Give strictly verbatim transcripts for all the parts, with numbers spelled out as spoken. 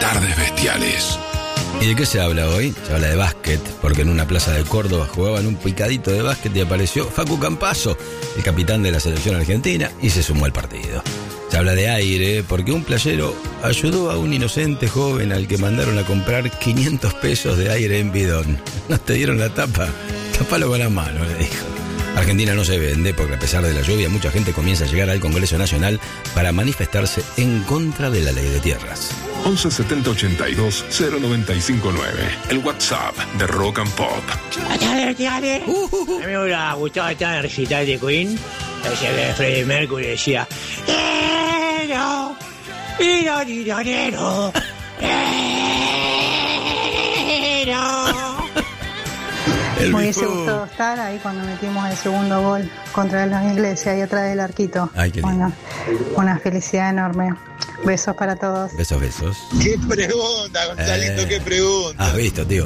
Tardes Bestiales. ¿Y de qué se habla hoy? Se habla de básquet, porque en una plaza de Córdoba jugaban un picadito de básquet y apareció Facu Campazzo, el capitán de la selección argentina, y se sumó al partido. Se habla de aire, porque un playero ayudó a un inocente joven al que mandaron a comprar quinientos pesos de aire en bidón. ¿No te dieron la tapa? Tapalo con la mano, le dijo. Argentina no se vende porque a pesar de la lluvia mucha gente comienza a llegar al Congreso Nacional para manifestarse en contra de la ley de tierras. once setenta ochenta y dos cero noventa y cinco nueve. El WhatsApp de Rock and Pop. Uh, uh, uh. A mí me hubiera gustado estar en el recital de Queen. Ese de Freddie Mercury decía: "Nero, nero, nero, nero, nero". Me hubiese gustado estar ahí cuando metimos el segundo gol contra los ingleses ahí atrás del arquito. Ay, qué lindo. Bueno, una felicidad enorme. Besos para todos. Besos, besos. ¿Qué pregunta, Gonzalito? Eh, ¿Qué pregunta? Has visto, tío.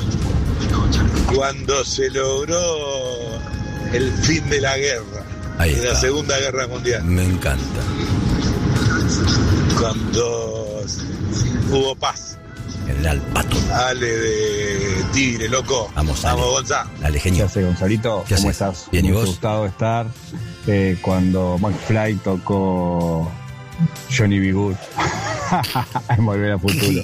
Cuando se logró el fin de la guerra, Ahí de la está. Segunda Guerra Mundial, Me encanta. cuando hubo paz. General Pato. Ale de Tigre, loco. Vamos, Ale. Vamos, Gonzalo. Dale, ¿Qué genio. haces, Gonzalito? ¿Qué ¿Cómo haces? estás? Bien, ¿y Me vos? ha gustado estar eh, cuando McFly tocó Johnny B. Good en Volver al Futuro.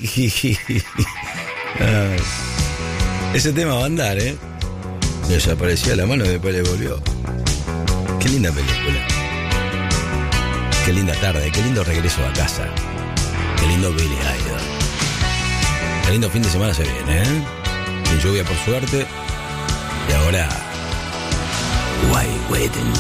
Ay. Ese tema va a andar, ¿eh? Desapareció la mano y después le volvió. Qué linda película. Qué linda tarde, qué lindo regreso a casa. Qué lindo Billy Idol. Qué lindo fin de semana se viene, ¿eh? Sin lluvia por suerte. Y ahora... Why waiting?